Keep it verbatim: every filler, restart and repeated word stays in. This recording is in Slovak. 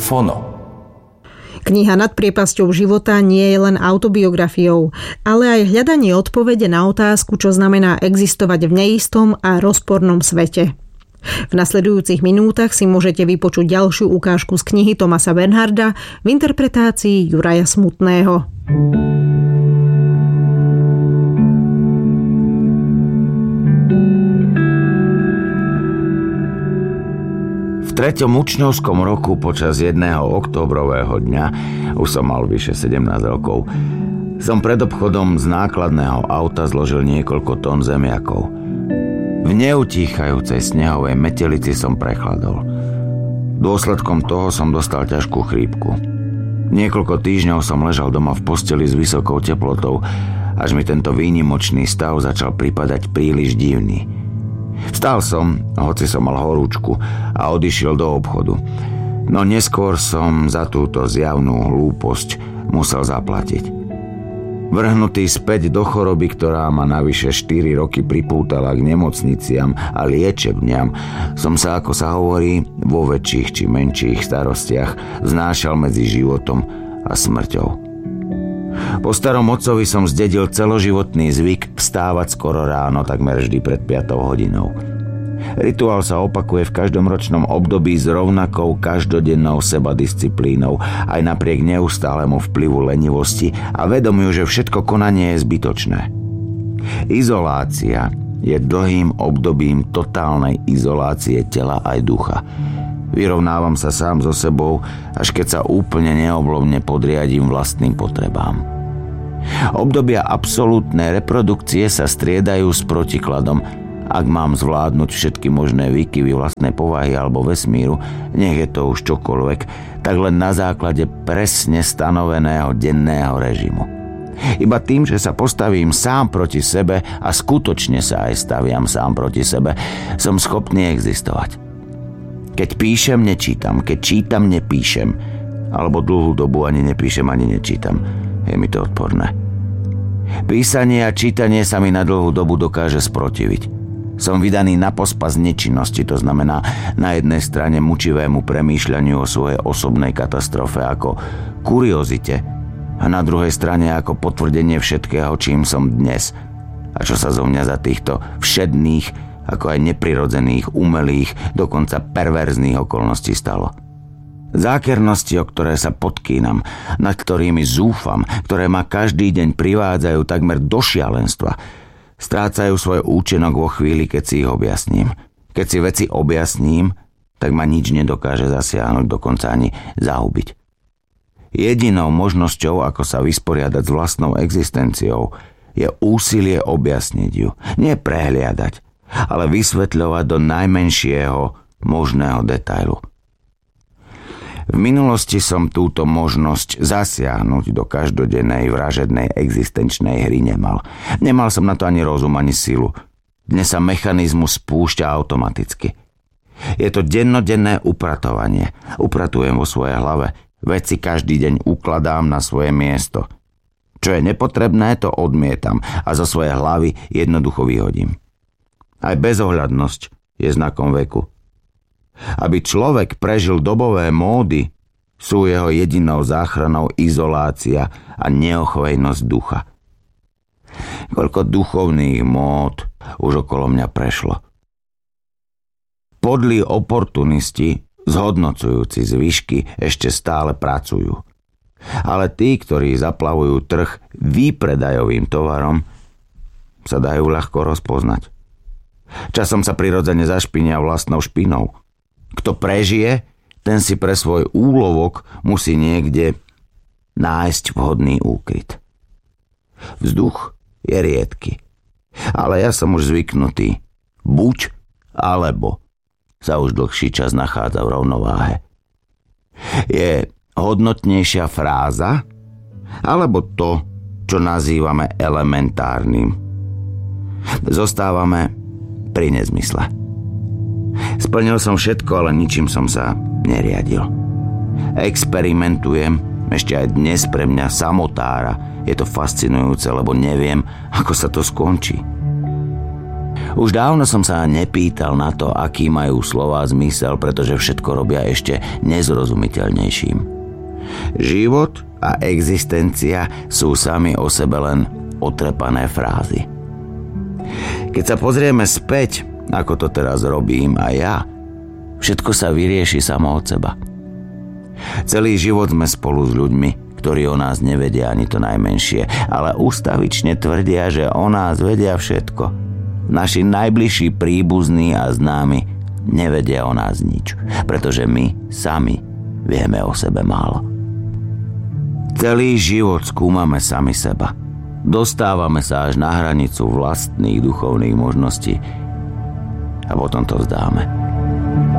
Fono. Kniha Nad priepasťou života nie je len autobiografiou, ale aj hľadanie odpovede na otázku, čo znamená existovať v neistom a rozpornom svete. V nasledujúcich minútach si môžete vypočuť ďalšiu ukážku z knihy Thomasa Bernharda v interpretácii Juraja Smutného. V treťom učňovskom roku počas jedného októbrového dňa, už som mal vyše sedemnásť rokov, som pred obchodom z nákladného auta zložil niekoľko tón zemiakov. V neutíchajúcej snehovej metelici som prechladol. Dôsledkom toho som dostal ťažkú chrípku. Niekoľko týždňov som ležal doma v posteli s vysokou teplotou, až mi tento výnimočný stav začal pripadať príliš divný. Vstal som, hoci som mal horúčku, a odišiel do obchodu. No neskôr som za túto zjavnú hlúposť musel zaplatiť. Vrhnutý späť do choroby, ktorá ma navyše štyri roky pripútala k nemocniciam a liečebniam, som sa, ako sa hovorí, vo väčších či menších starostiach znášal medzi životom a smrťou. Po starom otcovi som zdedil celoživotný zvyk vstávať skoro ráno, takmer vždy pred piatou hodinou. Rituál sa opakuje v každom ročnom období s rovnakou každodennou sebadisciplínou, aj napriek neustálemu vplyvu lenivosti a vedomiu, že všetko konanie je zbytočné. Izolácia je dlhým obdobím totálnej izolácie tela aj ducha. Vyrovnávam sa sám so sebou, až keď sa úplne neoblomne podriadím vlastným potrebám. Obdobia absolútnej reprodukcie sa striedajú s protikladom. Ak mám zvládnuť všetky možné výkyvy vlastnej povahy alebo vesmíru, nech je to už čokoľvek, tak len na základe presne stanoveného denného režimu. Iba tým, že sa postavím sám proti sebe a skutočne sa aj staviam sám proti sebe, som schopný existovať. Keď píšem, nečítam. Keď čítam, nepíšem. Alebo dlhú dobu ani nepíšem, ani nečítam. Je mi to odporné. Písanie a čítanie sa mi na dlhú dobu dokáže sprotiviť. Som vydaný na pospas nečinnosti, to znamená na jednej strane mučivému premýšľaniu o svojej osobnej katastrofe ako kuriozite a na druhej strane ako potvrdenie všetkého, čím som dnes a čo sa zo mňa za týchto všedných ako aj neprirodzených, umelých, dokonca perverzných okolností stalo. Zákernosti, o ktoré sa podkýnam, nad ktorými zúfam, ktoré ma každý deň privádzajú takmer do šialenstva, strácajú svoj účinok vo chvíli, keď si ich objasním. Keď si veci objasním, tak ma nič nedokáže zasiahnuť, dokonca ani zahubiť. Jedinou možnosťou, ako sa vysporiadať s vlastnou existenciou, je úsilie objasniť ju, nie prehliadať, ale vysvetľovať do najmenšieho možného detailu. V minulosti som túto možnosť zasiahnuť do každodennej vražednej existenčnej hry nemal. Nemal som na to ani rozum, ani silu. Dnes sa mechanizmus spúšťa automaticky. Je to dennodenné upratovanie. Upratujem vo svojej hlave. Veci každý deň ukladám na svoje miesto. Čo je nepotrebné, to odmietam a zo svojej hlavy jednoducho vyhodím. Aj bezohľadnosť je znakom veku. Aby človek prežil dobové módy, sú jeho jedinou záchranou izolácia a neochvejnosť ducha. Koľko duchovných mód už okolo mňa prešlo. Podlí oportunisti, zhodnocujúci zvyšky, ešte stále pracujú. Ale tí, ktorí zaplavujú trh výpredajovým tovarom, sa dajú ľahko rozpoznať. Časom sa prirodzene zašpinia vlastnou špinou. Kto prežije, ten si pre svoj úlovok musí niekde nájsť vhodný úkryt. Vzduch je riedky, ale ja som už zvyknutý. Buď alebo sa už dlhší čas nachádza v rovnováhe. Je hodnotnejšia fráza alebo to, čo nazývame elementárnym. Zostávame pri nezmysle. Splnil som všetko, ale ničím som sa neriadil. Experimentujem, ešte aj dnes pre mňa samotára. Je to fascinujúce, lebo neviem, ako sa to skončí. Už dávno som sa nepýtal na to, aký majú slová zmysel, pretože všetko robia ešte nezrozumiteľnejším. Život a existencia sú sami o sebe len otrepané frázy. Keď sa pozrieme späť, ako to teraz robím aj ja, všetko sa vyrieši samo od seba. Celý život sme spolu s ľuďmi, ktorí o nás nevedia ani to najmenšie, ale ústavične tvrdia, že o nás vedia všetko. Naši najbližší príbuzní a známi nevedia o nás nič, pretože my sami vieme o sebe málo. Celý život skúmame sami seba. Dostávame sa až na hranicu vlastných duchovných možností a potom to vzdáme.